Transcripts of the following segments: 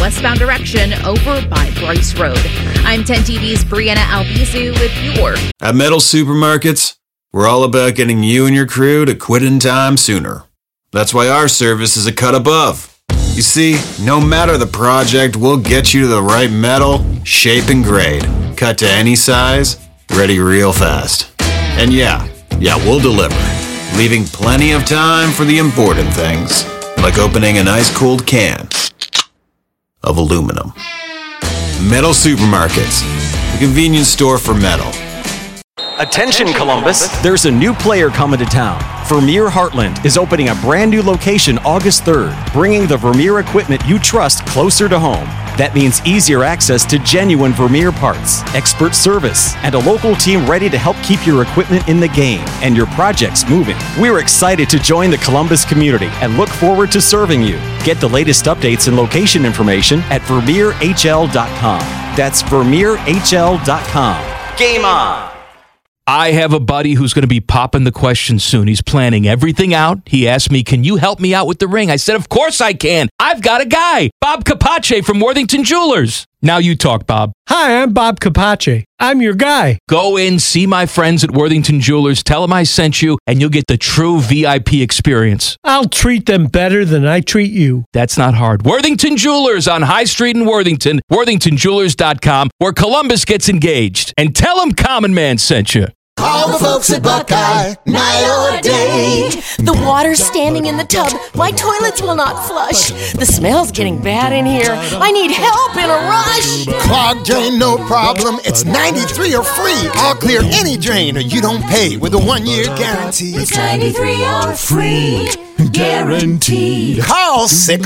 westbound direction over by Bryce Road. I'm 10 TV's Brianna Albizu with your... At Metal Supermarkets, we're all about getting you and your crew to quit in time sooner. That's why our service is a cut above. You see, no matter the project, we'll get you to the right metal, shape, and grade. Cut to any size, ready real fast. And yeah, we'll deliver. Leaving plenty of time for the important things, like opening an ice-cold can of aluminum. Metal Supermarkets, the convenience store for metal. Attention Columbus, there's a new player coming to town. Vermeer Heartland is opening a brand new location August 3rd, bringing the Vermeer equipment you trust closer to home. That means easier access to genuine Vermeer parts, expert service, and a local team ready to help keep your equipment in the game and your projects moving. We're excited to join the Columbus community and look forward to serving you. Get the latest updates and location information at VermeerHL.com. That's VermeerHL.com. Game on! I have a buddy who's going to be popping the question soon. He's planning everything out. He asked me, can you help me out with the ring? I said, of course I can. I've got a guy, Bob Capace from Worthington Jewelers. Now you talk, Bob. Hi, I'm Bob Capace. I'm your guy. Go in, see my friends at Worthington Jewelers, tell them I sent you, and you'll get the true VIP experience. I'll treat them better than I treat you. That's not hard. Worthington Jewelers on High Street in Worthington, worthingtonjewelers.com, where Columbus gets engaged. And tell them Common Man sent you. Call the folks at Buckeye, night or day. The water's standing in the tub. My toilets will not flush. The smell's getting bad in here. I need help in a rush. Clogged drain, no problem. It's 93 or free. All clear any drain or you don't pay with a 1-year guarantee. It's 93 or free. Guaranteed. Call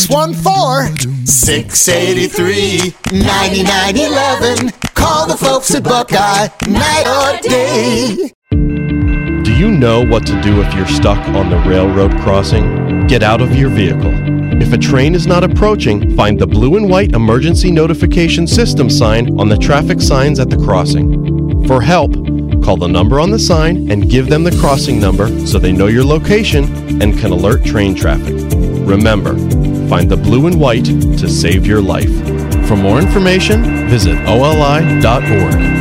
614-683-9911. Call the folks at Buckeye, night or day. Do you know what to do if you're stuck on the railroad crossing? Get out of your vehicle. If a train is not approaching, find the blue and white emergency notification system sign on the traffic signs at the crossing. For help, call the number on the sign and give them the crossing number so they know your location and can alert train traffic. Remember, find the blue and white to save your life. For more information, visit oli.org.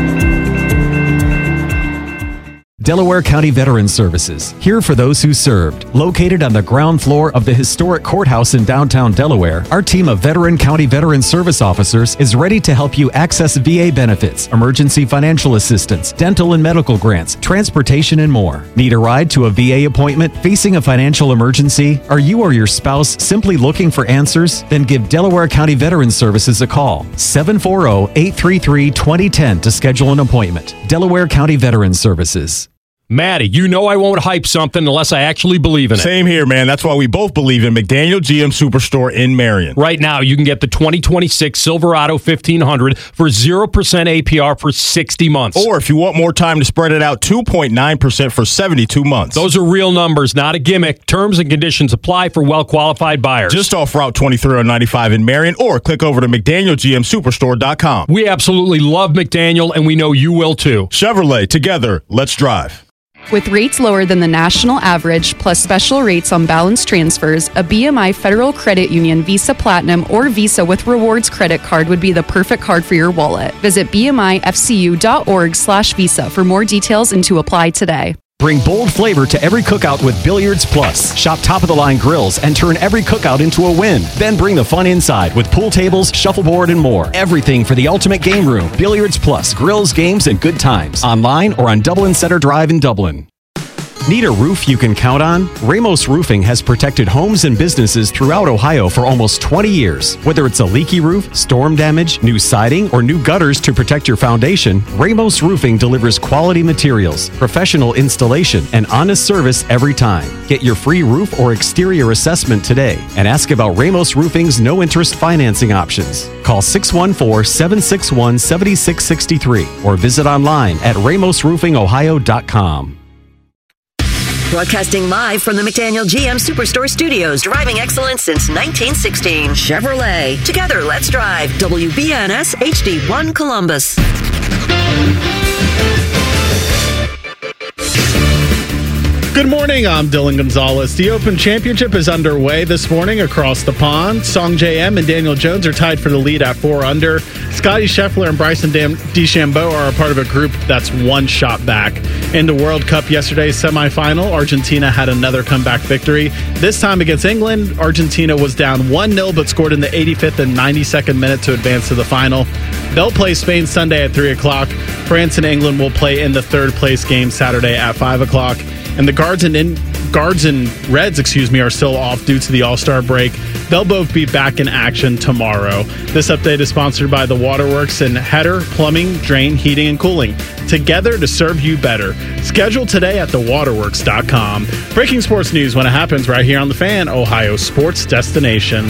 Delaware County Veterans Services, here for those who served. Located on the ground floor of the historic courthouse in downtown Delaware, our team of veteran county veteran service officers is ready to help you access VA benefits, emergency financial assistance, dental and medical grants, transportation, and more. Need a ride to a VA appointment? Facing a financial emergency? Are you or your spouse simply looking for answers? Then give Delaware County Veterans Services a call. 740-833-2010 to schedule an appointment. Delaware County Veterans Services. Maddie, you know I won't hype something unless I actually believe in it. Same here, man. That's why we both believe in McDaniel GM Superstore in Marion. Right now, you can get the 2026 Silverado 1500 for 0% APR for 60 months. Or if you want more time to spread it out, 2.9% for 72 months. Those are real numbers, not a gimmick. Terms and conditions apply for well-qualified buyers. Just off Route 2395 in Marion, or click over to McDanielGMSuperstore.com. We absolutely love McDaniel, and we know you will too. Chevrolet, together, let's drive. With rates lower than the national average, plus special rates on balance transfers, a BMI Federal Credit Union Visa Platinum or Visa with Rewards credit card would be the perfect card for your wallet. Visit bmifcu.org/visa for more details and to apply today. Bring bold flavor to every cookout with Billiards Plus. Shop top-of-the-line grills and turn every cookout into a win. Then bring the fun inside with pool tables, shuffleboard, and more. Everything for the ultimate game room. Billiards Plus. Grills, games, and good times. Online or on Dublin Center Drive in Dublin. Need a roof you can count on? Ramos Roofing has protected homes and businesses throughout Ohio for almost 20 years. Whether it's a leaky roof, storm damage, new siding, or new gutters to protect your foundation, Ramos Roofing delivers quality materials, professional installation, and honest service every time. Get your free roof or exterior assessment today and ask about Ramos Roofing's no-interest financing options. Call 614-761-7663 or visit online at ramosroofingohio.com. Broadcasting live from the McDaniel GM Superstore Studios, driving excellence since 1916. Chevrolet. Together, let's drive. WBNS HD1 Columbus. Good morning, I'm Dylan Gonzalez. The Open Championship is underway this morning across the pond. Song JM and Daniel Jones are tied for the lead at 4 under. Scotty Scheffler and Bryson DeChambeau are a part of a group that's one shot back. In the World Cup yesterday's semifinal, Argentina had another comeback victory. This time against England, Argentina was down 1-0 but scored in the 85th and 92nd minute to advance to the final. They'll play Spain Sunday at 3 o'clock. France and England will play in the third place game Saturday at 5 o'clock. And the Guards and Reds, are still off due to the All-Star break. They'll both be back in action tomorrow. This update is sponsored by the Waterworks and Header Plumbing, Drain, Heating, and Cooling. Together to serve you better. Schedule today at thewaterworks.com. Breaking sports news when it happens right here on The Fan, Ohio sports destination.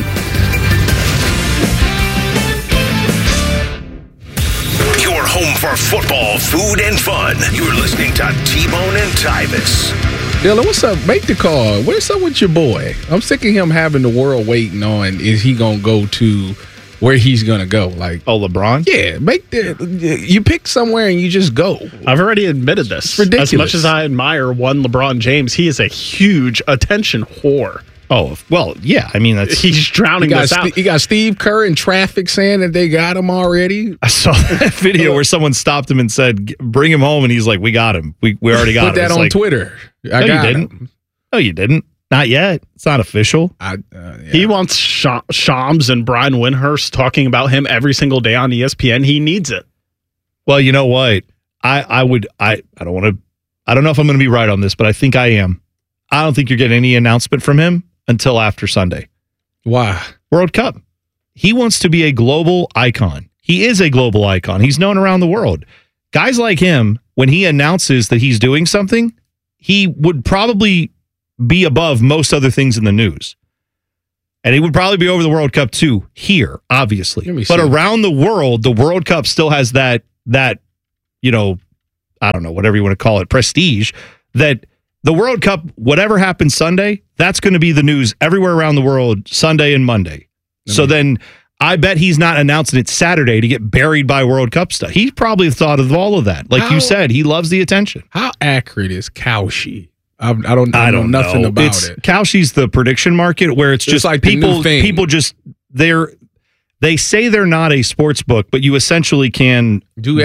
Home for football, food, and fun. You're listening to T-Bone and Tyvis. Dylan, what's up? Make the call. What's up with your boy? I'm sick of him having the world waiting on, is he going to go to where he's going to go? Like, LeBron? Yeah, you pick somewhere and you just go. I've already admitted this. It's ridiculous. As much as I admire one LeBron James, he is a huge attention whore. Oh, well, yeah. I mean, he's drowning this out. You got Steve Kerr in traffic saying that they got him already. I saw that video where someone stopped him and said, bring him home. And he's like, we got him. We already got him. Put that on Twitter. No, you didn't. No, you didn't. Not yet. It's not official. He wants Shams and Brian Windhorst talking about him every single day on ESPN. He needs it. Well, you know what? I don't know if I'm going to be right on this, but I think I am. I don't think you're getting any announcement from him until after Sunday. Why? World Cup. He wants to be a global icon. He is a global icon. He's known around the world. Guys like him, when he announces that he's doing something, he would probably be above most other things in the news. And he would probably be over the World Cup too, here, obviously. But around the world, the World Cup still has that, I don't know, whatever you want to call it, prestige, that the World Cup, whatever happens Sunday, that's going to be the news everywhere around the world Sunday and Monday. So then I bet he's not announcing it Saturday to get buried by World Cup stuff. He probably thought of all of that. Like you said, he loves the attention. How accurate is Cowshy? I don't know nothing about it. Cowshy's the prediction market where it's just like people just they say they're not a sports book, but you essentially can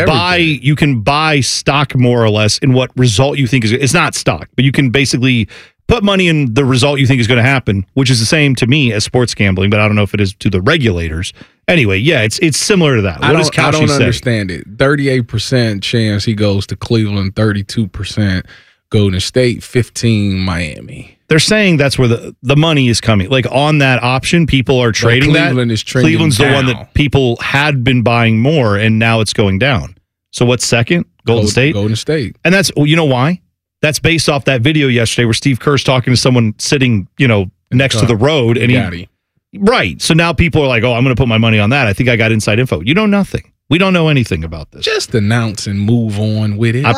buy stock more or less in what result you think is. It's not stock, but you can basically put money in the result you think is going to happen, which is the same to me as sports gambling, but I don't know if it is to the regulators. Anyway, yeah, it's similar to that. What does Cowshy say? I don't understand it. 38% chance he goes to Cleveland, 32% Golden State, 15 Miami. They're saying that's where the money is coming. Like on that option, people are trading Cleveland that. Is trending Cleveland's down. the one that people had been buying more, and now it's going down. So what's second? Golden State? Golden State. And that's, you know why? That's based off that video yesterday where Steve Kerr's talking to someone sitting, next to the road. And right. So now people are like, oh, I'm going to put my money on that. I think I got inside info. You know nothing. We don't know anything about this. Just announce and move on with it.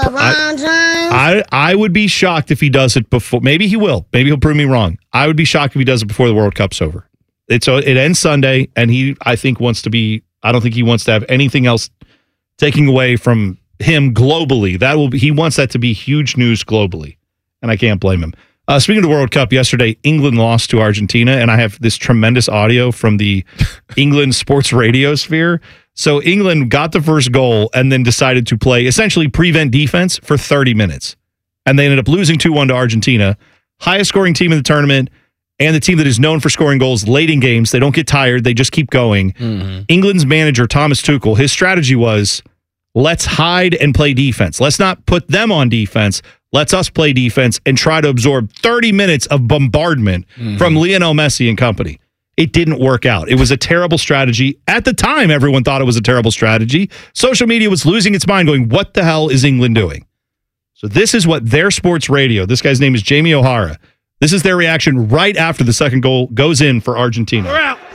I would be shocked if he does it before. Maybe he will. Maybe he'll prove me wrong. I would be shocked if he does it before the World Cup's over. It ends Sunday, and I don't think he wants to have anything else taking away from him globally. He wants that to be huge news globally, and I can't blame him. Speaking of the World Cup, yesterday, England lost to Argentina, and I have this tremendous audio from the England sports radio sphere. So England got the first goal and then decided to play essentially prevent defense for 30 minutes. And they ended up losing 2-1 to Argentina. Highest scoring team in the tournament and the team that is known for scoring goals late in games. They don't get tired. They just keep going. Mm-hmm. England's manager, Thomas Tuchel, his strategy was, let's hide and play defense. Let's not put them on defense. Let's us play defense and try to absorb 30 minutes of bombardment from Lionel Messi and company. It didn't work out. It was a terrible strategy. At the time, everyone thought it was a terrible strategy. Social media was losing its mind going, what the hell is England doing? So this is what their sports radio, this guy's name is Jamie O'Hara. This is their reaction right after the second goal goes in for Argentina.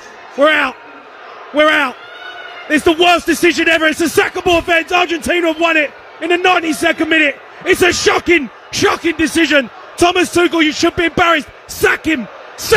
We're out. It's the worst decision ever. It's a sackable offense. Argentina have won it in the 92nd minute. It's a shocking decision. Thomas Tuchel, you should be embarrassed. Sack him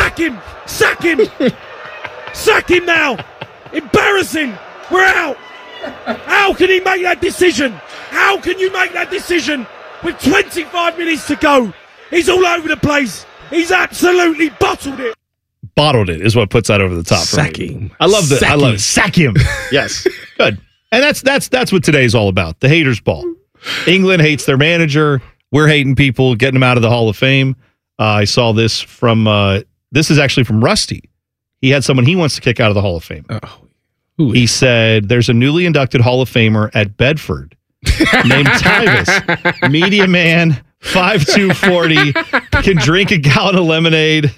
now. Embarrassing. We're out. How can he make that decision? How can you make that decision with 25 minutes to go? He's all over the place. He's absolutely bottled it. Bottled it is what puts that over the top. Sack him. I love that. I love it. Sack him. Yes. Good. And that's what today's all about. The haters ball. England hates their manager. We're hating people, getting them out of the Hall of Fame. I saw this from, this is actually from Rusty. He had someone he wants to kick out of the Hall of Fame. He said, there's a newly inducted Hall of Famer at Bedford named Tyvis. Media man, 5'2", 40, can drink a gallon of lemonade.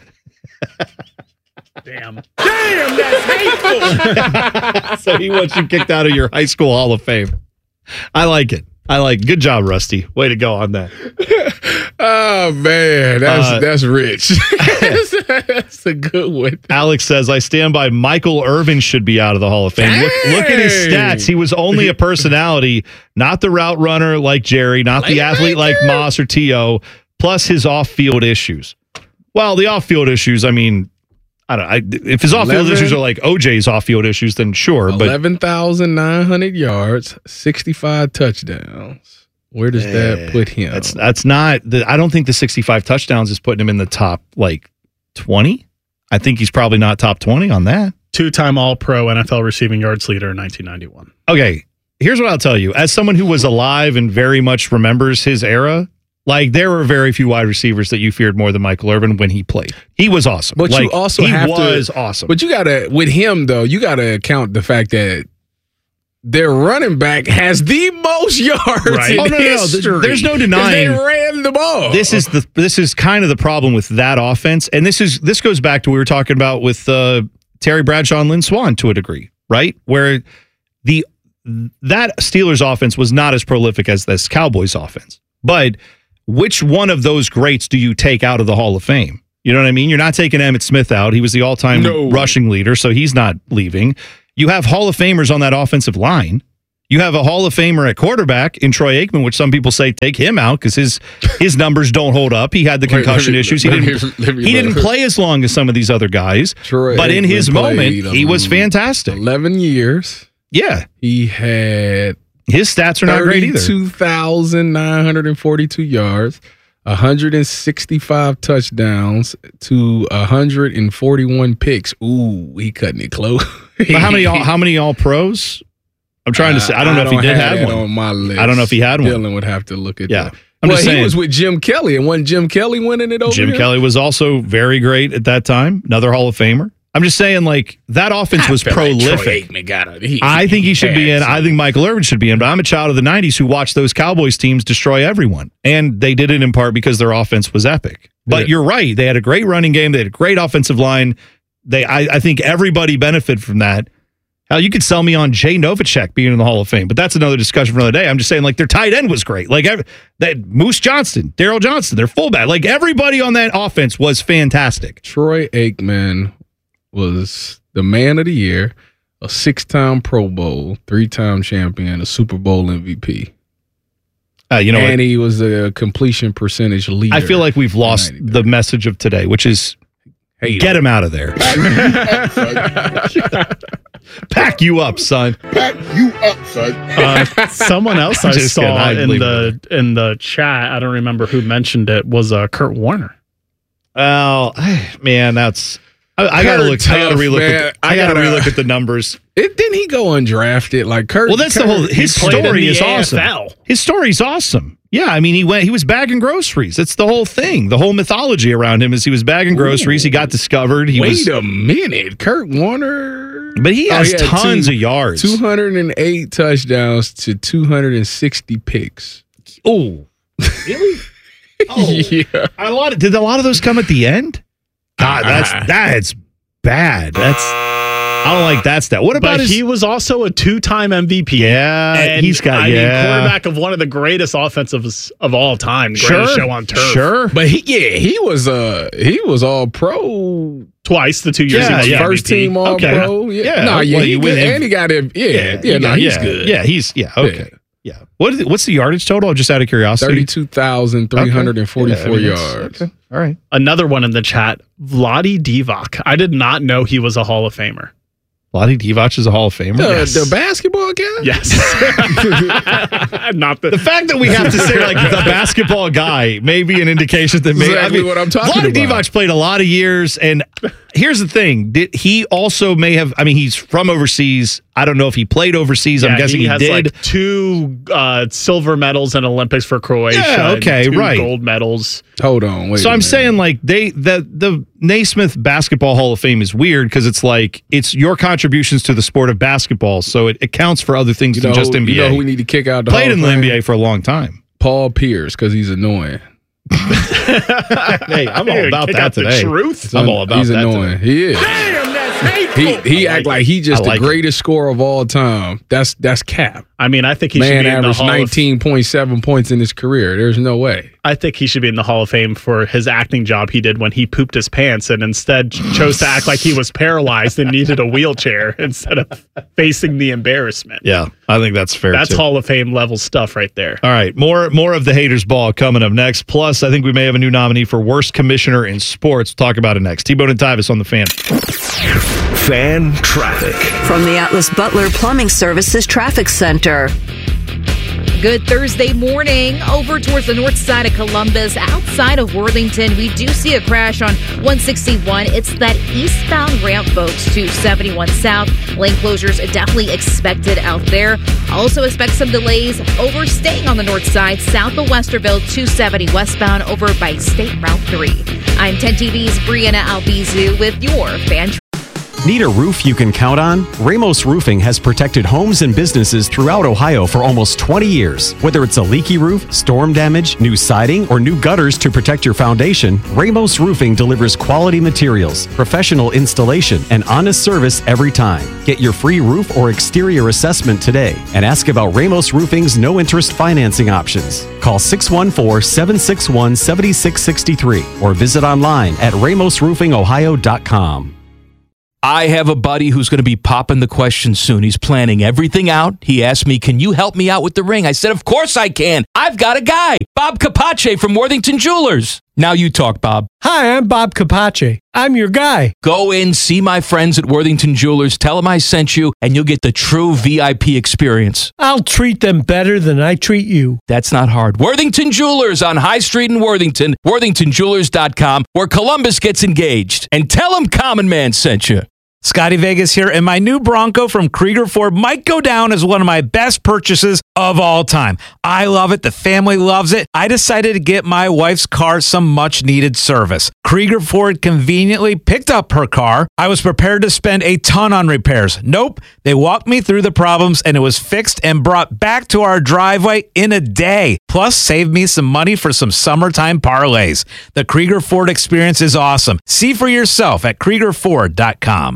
Damn, that's hateful. So he wants you kicked out of your high school Hall of Fame. I like it. Good job, Rusty. Way to go on that. Oh man, that's rich. That's a good one. Alex says, I stand by Michael Irvin should be out of the Hall of Fame. Look at his stats. He was only a personality, not the route runner like Jerry, not the athlete like Moss or T.O., plus his off-field issues. Well, the off-field issues, I mean, if his off-field issues are like OJ's off-field issues, then sure. 11,900 yards, 65 touchdowns. Where does that put him? That's not. I don't think the 65 touchdowns is putting him in the top 20. I think he's probably not top 20 on that. 2-time All-Pro NFL receiving yards leader in 1991. Okay, here's what I'll tell you. As someone who was alive and very much remembers his era, there were very few wide receivers that you feared more than Michael Irvin when he played. He was awesome. But you also was awesome. But you gotta, with him though, you gotta account the fact that their running back has the most yards in history. There's no denying they ran the ball. This is kind of the problem with that offense, and this goes back to what we were talking about with Terry Bradshaw and Lynn Swann to a degree, right? Where that Steelers offense was not as prolific as this Cowboys offense, but which one of those greats do you take out of the Hall of Fame? You know what I mean? You're not taking Emmitt Smith out. He was the all-time rushing leader, so he's not leaving. You have Hall of Famers on that offensive line. You have a Hall of Famer at quarterback in Troy Aikman, which some people say take him out because his numbers don't hold up. He had the concussion issues. He didn't play as long as some of these other guys, but in his moment, he was fantastic. 11 years. Yeah. He had... His stats are not great either. 32,942 yards, 165 touchdowns to 141 picks. Ooh, he cutting it close. But how many all pros? I'm trying to say. I don't know if he did have one on my list. I don't know if he had one. Dylan would have to look at that. I'm just saying, he was with Jim Kelly, and wasn't Jim Kelly winning it over Jim here? Kelly was also very great at that time. Another Hall of Famer. I'm just saying, that offense was prolific. I think he should be in. I think Michael Irvin should be in. But I'm a child of the 90s who watched those Cowboys teams destroy everyone. And they did it in part because their offense was epic. But you're right. They had a great running game. They had a great offensive line. I think everybody benefited from that. Hell, you could sell me on Jay Novacek being in the Hall of Fame, but that's another discussion for another day. I'm just saying, their tight end was great. That Moose Johnston, Daryl Johnston, their fullback. Everybody on that offense was fantastic. Troy Aikman was the man of the year, a 6-time Pro Bowl, 3-time champion, a Super Bowl MVP. And he was a completion percentage leader. I feel like we've lost the message of today, which is get him out of there. Pack you up, son. Pack you up, son. Someone else I saw in the chat, I don't remember who mentioned it, was Kurt Warner. Oh, man, that's... I gotta relook. I gotta relook at the numbers. Didn't he go undrafted? Kurt. Well, that's the whole. His story is awesome. His story's awesome. Yeah, I mean, he was bagging groceries. That's the whole thing. The whole mythology around him is he was bagging groceries. He got discovered. Wait a minute, Kurt Warner. But he has tons of yards. 208 touchdowns to 260 picks. Oh, really? Oh, yeah. Did a lot of those come at the end? God, that's bad. I don't like that stat. What about he was also a 2-time MVP. Yeah, and he's got quarterback of one of the greatest offensives of all time. Greatest show on turf. Sure, but he was all pro twice. The 2 years he was first team all pro. He win, and he got him. He's good. Okay. Yeah. What's the yardage total? Just out of curiosity. 32,344 yards. Okay. All right. Another one in the chat, Vlade Divac. I did not know he was a Hall of Famer. Vlade Divac is a Hall of Famer. The basketball guy? Yes. Not the fact that we have to say like the basketball guy may be an indication that maybe exactly what I'm talking Vlade about. Divac played a lot of years, and here's the thing: he also may have. I mean, he's from overseas. I don't know if he played overseas. I'm guessing he has did. Like 2 silver medals in Olympics for Croatia. Yeah, okay, and 2 right. gold medals. Hold on, wait. So I'm saying like the Naismith Basketball Hall of Fame is weird because it's like it's your contributions to the sport of basketball, so it counts for other things than just NBA. You know who we need to kick out? Played in the NBA for a long time. Paul Pierce, because he's annoying. Hey, I'm all about that today. The truth. I'm all about he's that annoying. today. He is. Damn, that's hateful. He act like he just the greatest scorer of all time. That's cap. I mean, I think he should Man be in the averaged Hall 19.7 points in his career. There's no way. I think he should be in the Hall of Fame for his acting job he did when he pooped his pants and instead chose to act like he was paralyzed and needed a wheelchair instead of facing the embarrassment. Yeah, I think that's fair. That's too. Hall of Fame level stuff right there. All right, more of the haters ball coming up next. Plus, I think we may have a new nominee for worst commissioner in sports. We'll talk about it next. T-Bone and Tyvis on the Fan. Fan traffic from the Atlas Butler Plumbing Services Traffic Center. Good Thursday morning. Over towards the north side of Columbus, outside of Worthington, we do see a crash on 161. It's that eastbound ramp, folks, to 71 South. Lane closures definitely expected out there. Also expect some delays over staying on the north side, south of Westerville, 270 westbound over by State Route 3. I'm 10 TV's Brianna Albizu with your Fan Traffic. Need a roof you can count on? Ramos Roofing has protected homes and businesses throughout Ohio for almost 20 years. Whether it's a leaky roof, storm damage, new siding, or new gutters to protect your foundation, Ramos Roofing delivers quality materials, professional installation, and honest service every time. Get your free roof or exterior assessment today and ask about Ramos Roofing's no-interest financing options. Call 614-761-7663 or visit online at ramosroofingohio.com. I have a buddy who's going to be popping the question soon. He's planning everything out. He asked me, can you help me out with the ring? I said, of course I can. I've got a guy, Bob Capace from Worthington Jewelers. Now you talk, Bob. Hi, I'm Bob Capace. I'm your guy. Go in, see my friends at Worthington Jewelers, tell them I sent you, and you'll get the true VIP experience. I'll treat them better than I treat you. That's not hard. Worthington Jewelers on High Street in Worthington, worthingtonjewelers.com, where Columbus gets engaged. And tell them Common Man sent you. Scotty Vegas here, and my new Bronco from Krieger Ford might go down as one of my best purchases of all time. I love it. The family loves it. I decided to get my wife's car some much-needed service. Krieger Ford conveniently picked up her car. I was prepared to spend a ton on repairs. Nope. They walked me through the problems, and it was fixed and brought back to our driveway in a day. Plus, saved me some money for some summertime parlays. The Krieger Ford experience is awesome. See for yourself at KriegerFord.com.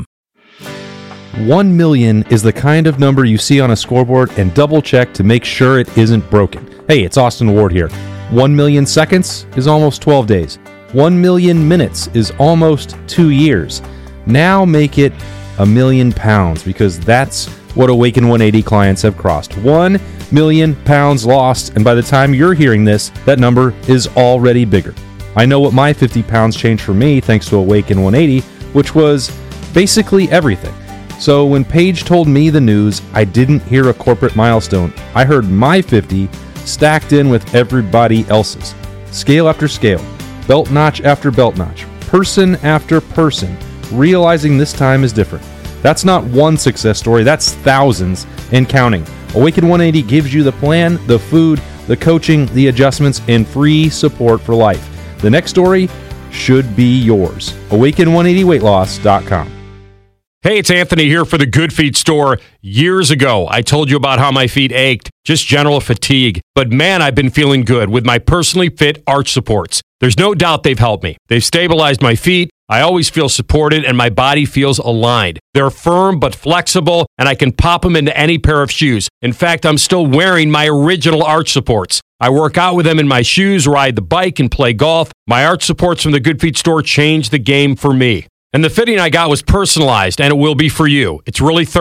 1 million is the kind of number you see on a scoreboard and double check to make sure it isn't broken. Hey, it's Austin Ward here. 1 million seconds is almost 12 days. 1 million minutes is almost 2 years. Now make it £1,000,000 because that's what Awaken 180 clients have crossed. 1 million pounds lost, and by the time you're hearing this, that number is already bigger. I know what my 50 pounds changed for me thanks to Awaken 180, which was basically everything. So when Paige told me the news, I didn't hear a corporate milestone. I heard my 50 stacked in with everybody else's. Scale after scale, belt notch after belt notch, person after person, realizing this time is different. That's not one success story, that's thousands and counting. Awaken 180 gives you the plan, the food, the coaching, the adjustments, and free support for life. The next story should be yours. Awaken180weightloss.com. Hey, it's Anthony here for the Good Feet store. Years ago, I told you about how my feet ached, just general fatigue. But man, I've been feeling good with my personally fit arch supports. There's no doubt they've helped me. They've stabilized my feet. I always feel supported and my body feels aligned. They're firm but flexible, and I can pop them into any pair of shoes. In fact, I'm still wearing my original arch supports. I work out with them in my shoes, ride the bike, and play golf. My arch supports from the Good Feet store changed the game for me. And the fitting I got was personalized, and it will be for you. It's really thorough.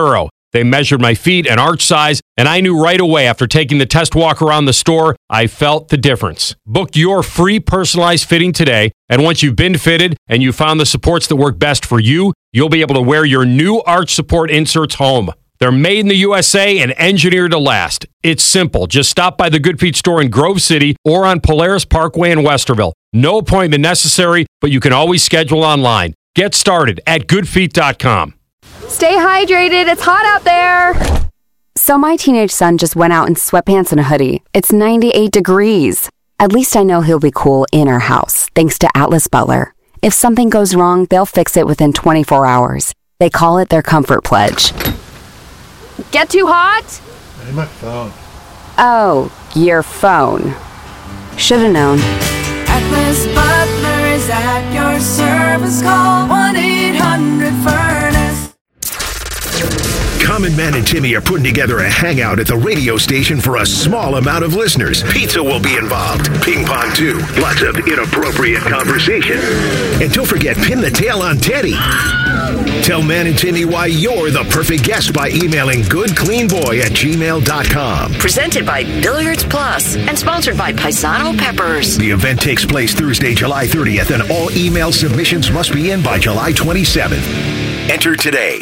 They measured my feet and arch size, and I knew right away after taking the test walk around the store, I felt the difference. Book your free personalized fitting today, and once you've been fitted and you found the supports that work best for you, you'll be able to wear your new arch support inserts home. They're made in the USA and engineered to last. It's simple. Just stop by the Good Feet store in Grove City or on Polaris Parkway in Westerville. No appointment necessary, but you can always schedule online. Get started at goodfeet.com. Stay hydrated. It's hot out there. So my teenage son just went out in sweatpants and a hoodie. It's 98 degrees. At least I know he'll be cool in our house, thanks to Atlas Butler. If something goes wrong, they'll fix it within 24 hours. They call it their comfort pledge. Get too hot? Hey, my phone. Oh, your phone. Should've known. Atlas Butler is at your service. Call 1-800-FURNACE. Common Man and Timmy are putting together a hangout at the radio station for a small amount of listeners. Pizza will be involved. Ping pong, too. Lots of inappropriate conversation. And don't forget, pin the tail on Teddy. Tell Man and Timmy why you're the perfect guest by emailing goodcleanboy@gmail.com. Presented by Billiards Plus and sponsored by Paisano Peppers. The event takes place Thursday, July 30th, and all email submissions must be in by July 27th. Enter today.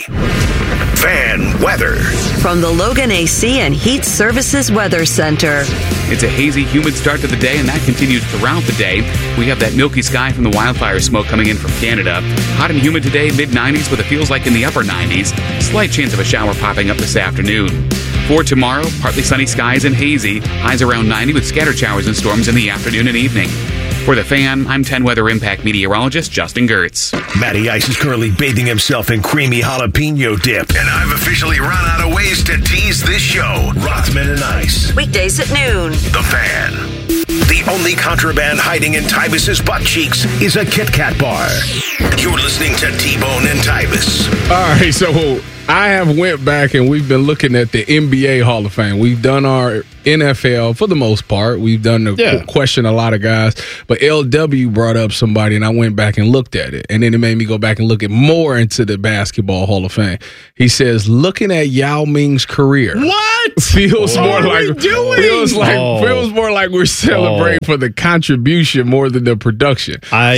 Fan weather. From the Logan AC and Heat Services Weather Center. It's a hazy, humid start to the day, and that continues throughout the day. We have that milky sky from the wildfire smoke coming in from Canada. Hot and humid today, mid-90s with it feels like in the upper 90s. Slight chance of a shower popping up this afternoon. For tomorrow, partly sunny skies and hazy. Highs around 90 with scattered showers and storms in the afternoon and evening. For The Fan, I'm 10 Weather Impact meteorologist Justin Gertz. Matty Ice is currently bathing himself in creamy jalapeno dip. And I've officially run out of ways to tease this show. Rothman and Ice. Weekdays at noon. The Fan. The only contraband hiding in Tybus's butt cheeks is a Kit Kat bar. You're listening to T-Bone and Tybus. All right, so I have went back and we've been looking at the NBA Hall of Fame. We've done our NFL for the most part. We've done the question a lot of guys. But LW brought up somebody and I went back and looked at it. And then it made me go back and look at more into the Basketball Hall of Fame. He says, looking at Yao Ming's career. What? Feels more like feels more like we're celebrating for the contribution more than the production. I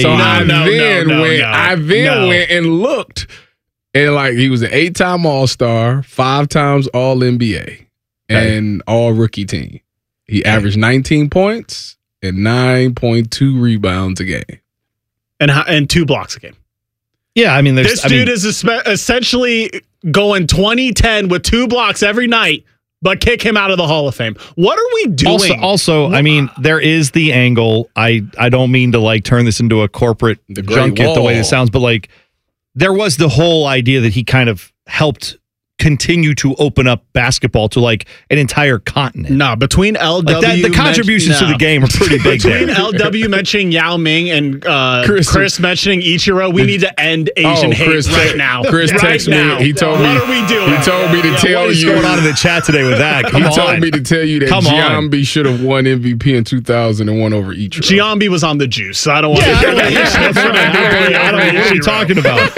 then went and looked. And like he was an 8-time All-Star, 5 times All-NBA, and All-Rookie team. He averaged 19 points and 9.2 rebounds a game. And 2 blocks a game. Yeah, I mean, this dude is essentially going 20-10 with 2 blocks every night, but kick him out of the Hall of Fame. What are we doing? Also, I mean, there is the angle. I don't mean to like turn this into a corporate junket the way it sounds, but like, there was the whole idea that he kind of helped continue to open up basketball to like an entire continent. No, between LW... Like the contributions to the game are pretty big between LW mentioning Yao Ming and Chris mentioning Ichiro, we need to end Asian hate right now. Chris texted me. He told me... What are we doing? He told me to tell you... What's going on in the chat today with that? He told me to tell you that Giambi should have won MVP in 2001 over Ichiro. Giambi was on the juice, so I don't want to... What are you talking about?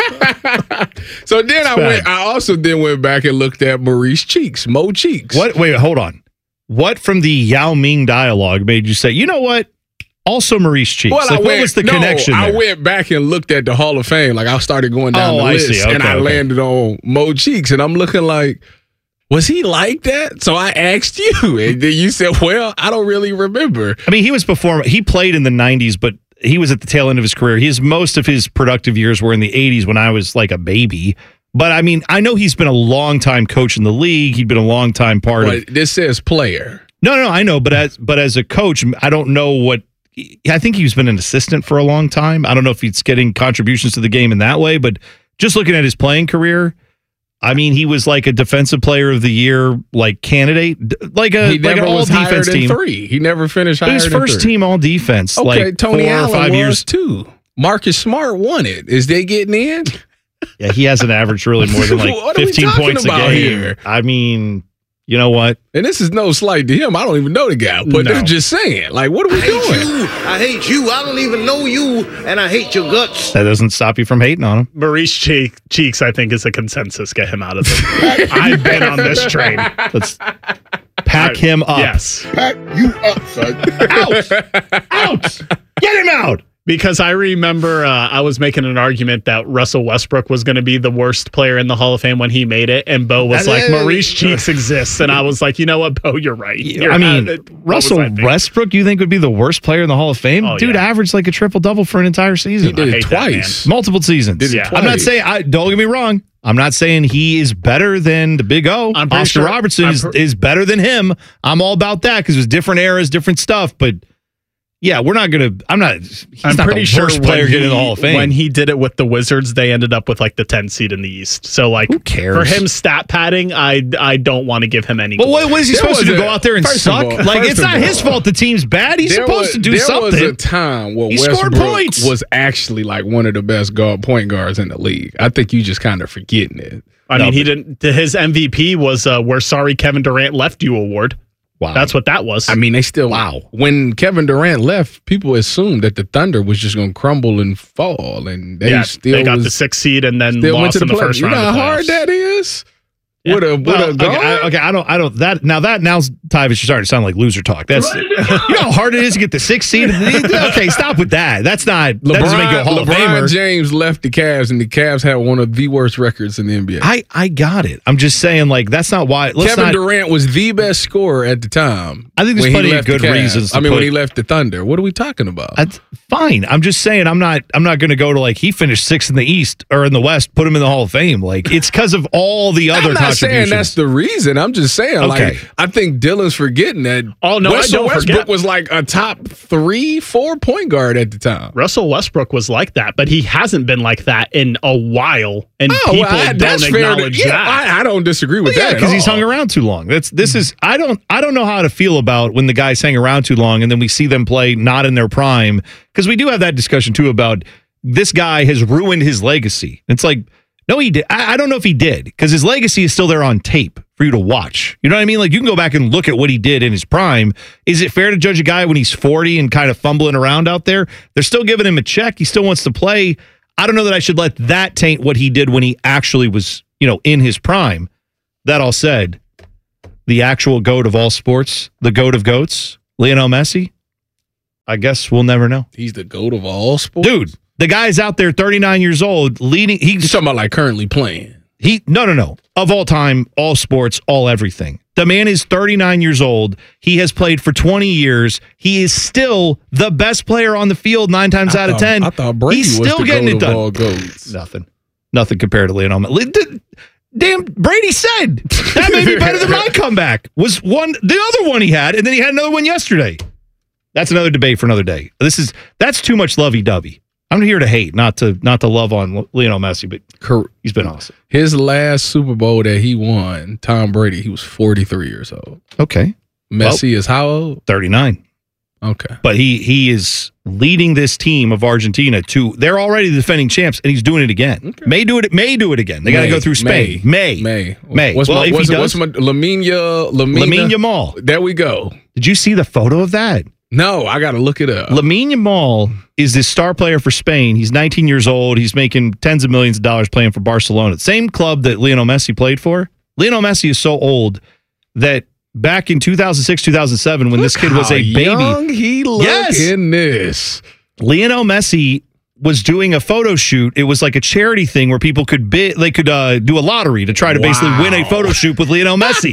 So then I also went back and looked at Maurice Cheeks, Mo Cheeks. What? Wait, hold on. What from the Yao Ming dialogue made you say, you know what? Also Maurice Cheeks. Well, what was the connection there? I went back and looked at the Hall of Fame. Like I started going down the list, and I landed on Mo Cheeks, and I'm looking like, was he like that? So I asked you, and then you said, well, I don't really remember. I mean, he played in the 90s, but he was at the tail end of his career. Most of his productive years were in the 80s when I was like a baby. But I mean, I know he's been a long time coach in the league. He'd been a long time part of. This says player. No, I know. But as a coach, I don't know what. I think he's been an assistant for a long time. I don't know if he's getting contributions to the game in that way. But just looking at his playing career, I mean, he was like a defensive player of the year, like candidate, like an all defense team. 3. He never finished higher than 3. His first team all defense. Okay, like Tony 4 Allen or 5 years too. Marcus Smart won it. Is they getting in? Yeah, he hasn't averaged really more than like 15 points a game. Here? I mean, You know what? And this is no slight to him. I don't even know the guy, but they're just saying, like, what are we doing? I hate you. I don't even know you, and I hate your guts. That doesn't stop you from hating on him. Maurice Cheeks, I think, is a consensus. Get him out of there. I've been on this train. Let's pack him up. Yes. Pack you up, son. Out! Get him out! Because I remember I was making an argument that Russell Westbrook was going to be the worst player in the Hall of Fame when he made it, and Bo was like, Maurice Cheeks exists. And I was like, you know what, Bo, you're right. Russell Westbrook, you think would be the worst player in the Hall of Fame? Dude averaged like a triple-double for an entire season. He did it twice. Multiple seasons. I'm not saying, don't get me wrong, I'm not saying he is better than the Big O. Oscar Robertson is better than him. I'm all about that because it was different eras, different stuff, but yeah, we're not going to. I'm pretty sure worst player getting in the Hall of Fame. When he did it with the Wizards, they ended up with like the 10th seed in the East. So like, who cares? For him, stat padding, I don't want to give him any. Well, what is he supposed to do? Go out there and suck? Like, it's not his fault the team's bad. He's supposed to do something. There was a time where Westbrook was actually like one of the best point guards in the league. I think you just kind of forgetting it. I mean, he didn't. His MVP was "We're sorry Kevin Durant left you" award. Wow. That's what that was. I mean, they still. Wow. When Kevin Durant left, people assumed that the Thunder was just going to crumble and fall, and they got the 6th seed and then lost in the first round. You know how hard that is. Yeah. Okay, I don't. That now Tyvus, you're starting to sound like loser talk. That's you know how hard it is to get the 6th seed. Okay, stop with that. That's not. That doesn't make you a Hall of Famer. LeBron James left the Cavs, and the Cavs had one of the worst records in the NBA. I got it. I'm just saying, like, that's not why. Kevin Durant was the best scorer at the time. I think there's plenty of good reasons. When he left the Thunder, what are we talking about? That's fine. I'm just saying, I'm not going to go to like he finished 6th in the East or in the West, put him in the Hall of Fame. Like, it's because of all the other contributions. Saying that's the reason. I'm just saying, like, I think Dylan's forgetting that. Oh no, Russell Westbrook was like a top 3-4 point guard at the time. Russell Westbrook was like that, but he hasn't been like that in a while, and people don't acknowledge that. I don't disagree with that because he's hung around too long. I don't know how to feel about when the guys hang around too long and then we see them play not in their prime, because we do have that discussion too about this guy has ruined his legacy. It's like, no, he did. I don't know if he did, because his legacy is still there on tape for you to watch. You know what I mean? Like, you can go back and look at what he did in his prime. Is it fair to judge a guy when he's 40 and kind of fumbling around out there? They're still giving him a check. He still wants to play. I don't know that I should let that taint what he did when he actually was, in his prime. That all said, the actual GOAT of all sports, the GOAT of GOATs, Lionel Messi, I guess we'll never know. He's the GOAT of all sports? Dude. The guy's out there, 39 years old, leading. He's talking about like currently playing. No. Of all time, all sports, all everything. The man is 39 years old. He has played for 20 years. He is still the best player on the field 9 times out of 10. I thought Brady He's was still the getting GOAT it done. of all GOATs. Nothing compared to Lionel Messi. Damn, Brady said that may be better than my comeback. Was the other one he had, and then he had another one yesterday. That's another debate for another day. That's too much lovey-dovey. I'm here to hate, not to love on Lionel Messi, but he's been awesome. His last Super Bowl that he won, Tom Brady, he was 43 years old. Okay. Messi is how old? 39. Okay. But he is leading this team of Argentina to, they're already the defending champs, and he's doing it again. Okay. May do it again. They got to go through Spain. May. What's my Lamine Yamal. There we go. Did you see the photo of that? No, I got to look it up. Lamine Yamal is this star player for Spain. He's 19 years old. He's making tens of millions of dollars playing for Barcelona. Same club that Lionel Messi played for. Lionel Messi is so old that back in 2006, 2007, when this kid was a baby. Young he looked in this. Lionel Messi was doing a photo shoot. It was like a charity thing where people could bid. They could do a lottery to try to basically win a photo shoot with Lionel Messi.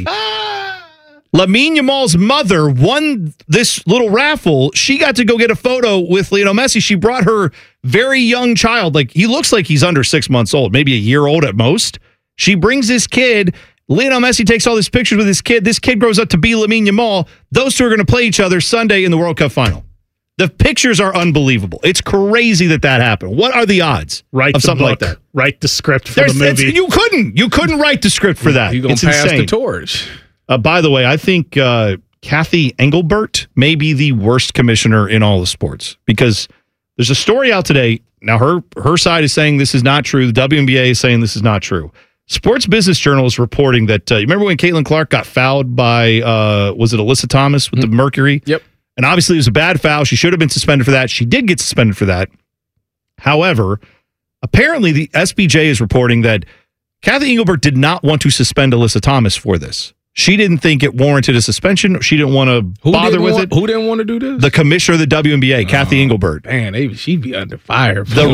Lamine Yamal's mother won this little raffle. She got to go get a photo with Lionel Messi. She brought her very young child. Like, he looks like he's under 6 months old, maybe a year old at most. She brings this kid. Lionel Messi takes all these pictures with this kid. This kid grows up to be Lamine Yamal. Those two are going to play each other Sunday in the World Cup final. The pictures are unbelievable. It's crazy that happened. What are the odds of something like that? Write the script for the movie. You couldn't write the script for that. You're going to pass the torch. By the way, I think Kathy Engelbert may be the worst commissioner in all of sports, because there's a story out today. Now, her side is saying this is not true. The WNBA is saying this is not true. Sports Business Journal is reporting that, you remember when Caitlin Clark got fouled by, was it Alyssa Thomas with the Mercury? Yep. And obviously it was a bad foul. She should have been suspended for that. She did get suspended for that. However, apparently the SBJ is reporting that Kathy Engelbert did not want to suspend Alyssa Thomas for this. She didn't think it warranted a suspension. She didn't want to bother with it. Who didn't want to do this? The commissioner of the WNBA, Kathy Engelbert. Man, she'd be under fire. The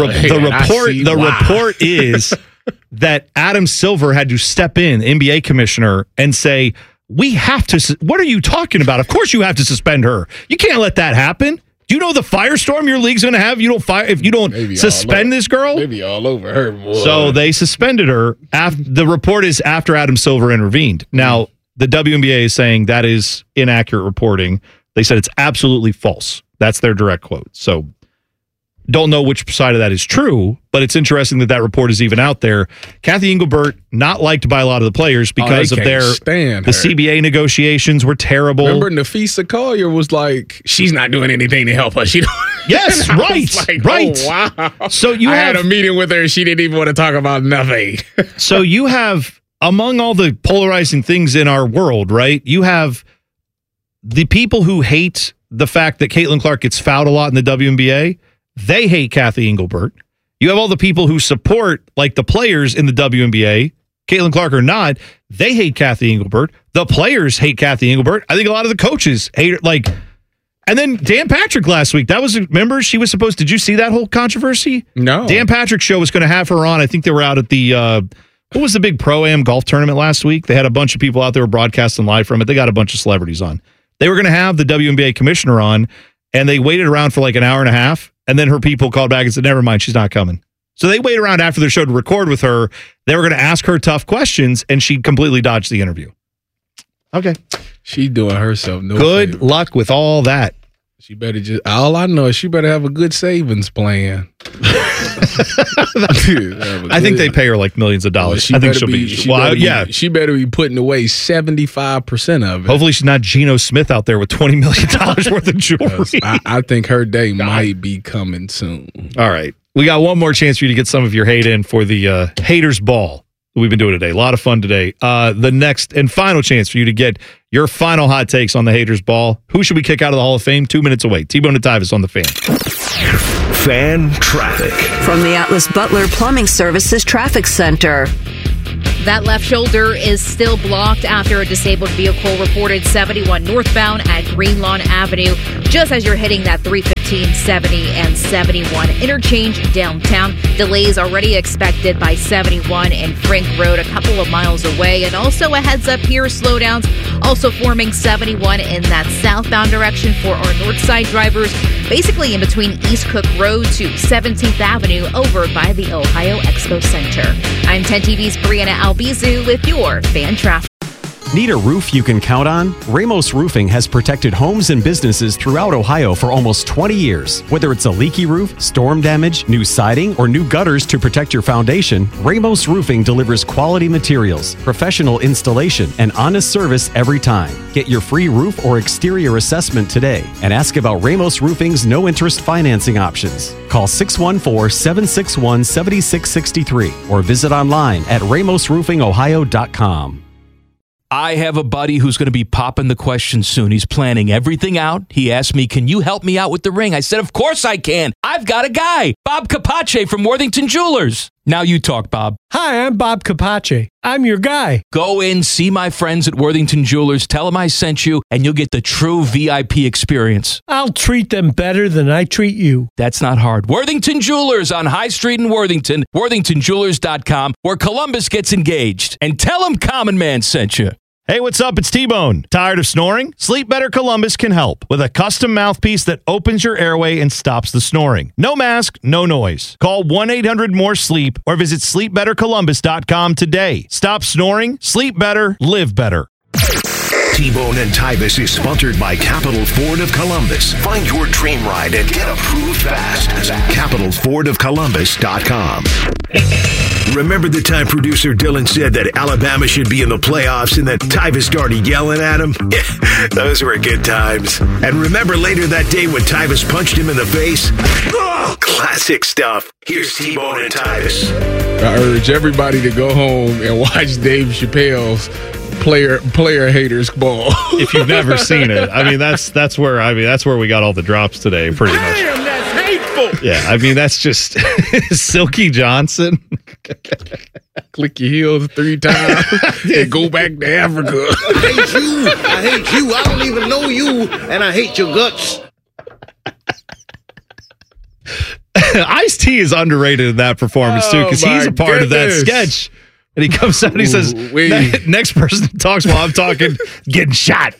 report is that Adam Silver had to step in, NBA commissioner, and say, we have to. What are you talking about? Of course you have to suspend her. You can't let that happen. Do you know the firestorm your league's going to have? If you don't suspend this girl? Maybe all over her. Boy. So they suspended her. The report is after Adam Silver intervened. Now, the WNBA is saying that is inaccurate reporting. They said it's absolutely false. That's their direct quote. So don't know which side of that is true, but it's interesting that report is even out there. Kathy Engelbert, not liked by a lot of the players because of the CBA negotiations were terrible. Remember, Nafisa Collier was like, she's not doing anything to help us. Yes, right. Right. Oh, wow. So I had a meeting with her and she didn't even want to talk about nothing. So you have, among all the polarizing things in our world, right? You have the people who hate the fact that Caitlin Clark gets fouled a lot in the WNBA. They hate Kathy Engelbert. You have all the people who support, like the players in the WNBA, Caitlin Clark or not, they hate Kathy Engelbert. The players hate Kathy Engelbert. I think a lot of the coaches hate her. And then Dan Patrick last week, remember she was supposed, did you see that whole controversy? No. Dan Patrick's show was going to have her on. I think they were out at the, what was the big Pro-Am golf tournament last week? They had a bunch of people out there broadcasting live from it. They got a bunch of celebrities on. They were going to have the WNBA commissioner on, and they waited around for like an hour and a half. And then her people called back and said, never mind, she's not coming. So they wait around after their show to record with her. They were going to ask her tough questions, and she completely dodged the interview. Okay. She doing herself no good favor. Luck with all that. She better all I know is she better have a good savings plan. I think they pay her like millions of dollars. I think she better be putting away 75% of it. Hopefully she's not Geno Smith out there with $20 million worth of jewelry. I think her day might be coming soon. All right. We got one more chance for you to get some of your hate in for the Haters Ball that we've been doing today. A lot of fun today. The next and final chance for you to get your final hot takes on the Haters Ball. Who should we kick out of the Hall of Fame? 2 minutes away. T-Bone and Tyvis on the Fan. Fan traffic. From the Atlas Butler Plumbing Services Traffic Center. That left shoulder is still blocked after a disabled vehicle reported 71 northbound at Greenlawn Avenue, just as you're hitting that 315, 70, and 71 interchange downtown. Delays already expected by 71 and Frank Road, a couple of miles away. And also a heads up here, slowdowns also forming 71 in that southbound direction for our north side drivers, basically in between East Cook Road to 17th Avenue over by the Ohio Expo Center. I'm 10 TV's Brianna Albizu with your Fan Traffic. Need a roof you can count on? Ramos Roofing has protected homes and businesses throughout Ohio for almost 20 years. Whether it's a leaky roof, storm damage, new siding, or new gutters to protect your foundation, Ramos Roofing delivers quality materials, professional installation, and honest service every time. Get your free roof or exterior assessment today and ask about Ramos Roofing's no-interest financing options. Call 614-761-7663 or visit online at ramosroofingohio.com. I have a buddy who's going to be popping the question soon. He's planning everything out. He asked me, can you help me out with the ring? I said, of course I can. I've got a guy, Bob Capace from Worthington Jewelers. Now you talk, Bob. Hi, I'm Bob Capace. I'm your guy. Go in, see my friends at Worthington Jewelers, tell them I sent you, and you'll get the true VIP experience. I'll treat them better than I treat you. That's not hard. Worthington Jewelers on High Street in Worthington, worthingtonjewelers.com, where Columbus gets engaged. And tell them Common Man sent you. Hey, what's up? It's T-Bone. Tired of snoring? Sleep Better Columbus can help with a custom mouthpiece that opens your airway and stops the snoring. No mask, no noise. Call 1-800-MORE-SLEEP or visit sleepbettercolumbus.com today. Stop snoring, sleep better, live better. T-Bone and Tyvis is sponsored by Capital Ford of Columbus. Find your dream ride and get approved fast at CapitalFordOfColumbus.com. Remember the time producer Dylan said that Alabama should be in the playoffs and that Tyvis started yelling at him? Those were good times. And remember later that day when Tyvis punched him in the face? Classic stuff. Here's T-Bone and Tyvis. I urge everybody to go home and watch Dave Chappelle's player haters ball. If you've never seen it, that's where we got all the drops today, pretty much. Damn, that's hateful. Yeah, that's just Silky Johnson. Click your heels 3 times and go back to Africa. I hate you. I don't even know you, and I hate your guts. Ice-T is underrated in that performance, too, because he's a part of that sketch. And he comes out and he says, next person talks while I'm talking, getting shot.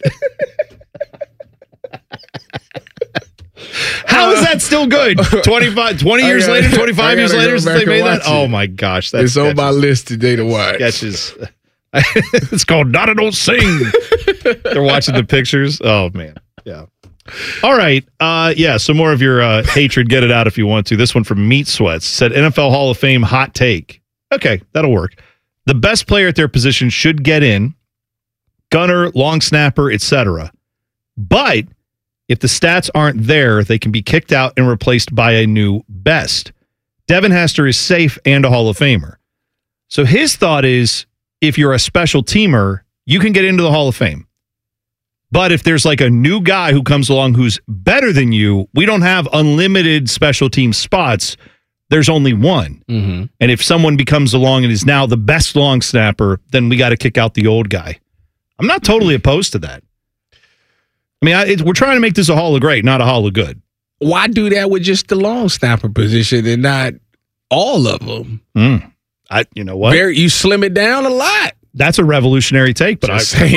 How is that still good? 20 years later, 25 years later since they made that? Oh, my gosh. It's on my list today to watch. Sketches. It's called Nada Don't Sing. They're watching the pictures. Oh, man. Yeah. All right. Some more of your hatred. Get it out if you want to. This one from Meat Sweats said NFL Hall of Fame hot take. Okay, that'll work. The best player at their position should get in, gunner, long snapper, etc. But if the stats aren't there, they can be kicked out and replaced by a new best. Devin Hester is safe and a Hall of Famer. So his thought is, if you're a special teamer, you can get into the Hall of Fame. But if there's like a new guy who comes along who's better than you, we don't have unlimited special team spots. There's only one. Mm-hmm. And if someone becomes along and is now the best long snapper, then we got to kick out the old guy. I'm not totally opposed to that. We're trying to make this a Hall of Great, not a Hall of Good. Why do that with just the long snapper position and not all of them? You know what? You slim it down a lot. That's a revolutionary take, but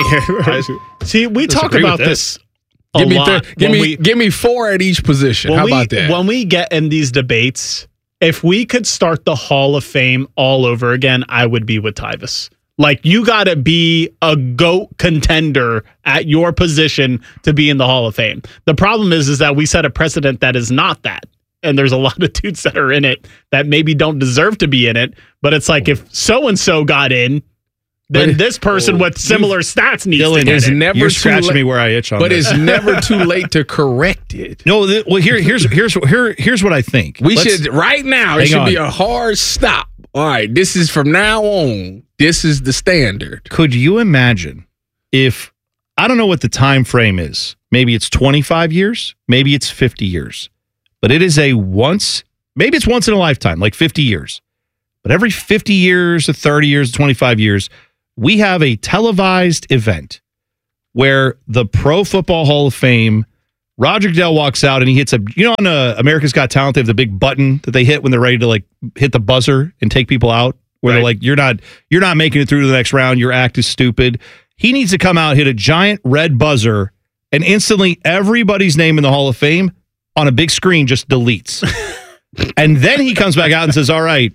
See, we talk about this a lot. Give me 4 at each position. How about that? When we get in these debates, if we could start the Hall of Fame all over again, I would be with Tyvis. Like, you got to be a GOAT contender at your position to be in the Hall of Fame. The problem is that we set a precedent that is not that. And there's a lot of dudes that are in it that maybe don't deserve to be in it. But it's like, if so-and-so got in, then this person with similar stats needs to get it. You're scratching me where I itch on but this. It's never too late to correct it. No, here's what I think. It should be a hard stop. All right, this is from now on. This is the standard. Could you imagine if, I don't know what the time frame is. Maybe it's 25 years. Maybe it's 50 years. But it is maybe it's once in a lifetime, like 50 years. But every 50 years, 30 years, 25 years, we have a televised event where the Pro Football Hall of Fame, Roger Goodell walks out and he hits on America's Got Talent, they have the big button that they hit when they're ready to hit the buzzer and take people out, where they're like, you're not making it through to the next round, your act is stupid. He needs to come out, hit a giant red buzzer, and instantly everybody's name in the Hall of Fame on a big screen just deletes. And then he comes back out and says, all right,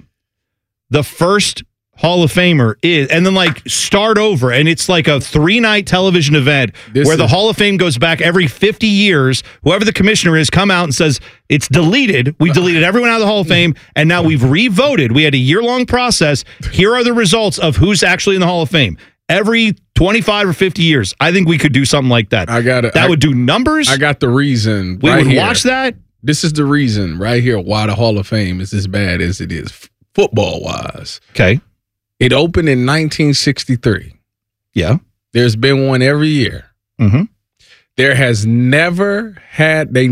the first Hall of Famer is, and then start over, and it's like a 3-night television event where the Hall of Fame goes back every 50 years. Whoever the commissioner is come out and says it's deleted. We deleted everyone out of the Hall of Fame, and now we've re-voted. We had a year-long process. Here are the results of who's actually in the Hall of Fame. Every 25 or 50 years, I think we could do something like that. That would do numbers. I got the reason. We would watch that. This is the reason right here why the Hall of Fame is as bad as it is football-wise. Okay. It opened in 1963. Yeah. There's been one every year. Mm-hmm. They never had an